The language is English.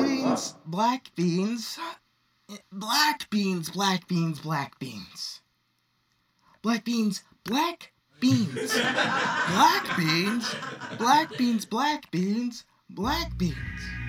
beans, black beans. Black beans, black beans, black beans. Black beans, black beans. Black beans, black beans, black beans, black beans.